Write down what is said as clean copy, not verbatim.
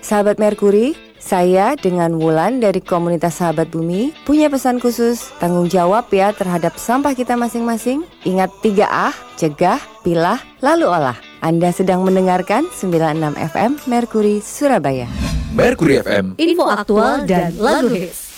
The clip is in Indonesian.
Sahabat Merkuri, saya dengan Wulan dari komunitas Sahabat Bumi punya pesan khusus. Tanggung jawab ya terhadap sampah kita masing-masing. Ingat 3A, cegah, pilah, lalu olah. Anda sedang mendengarkan 96 FM Merkuri Surabaya. Merkuri FM, info aktual dan lagu hits.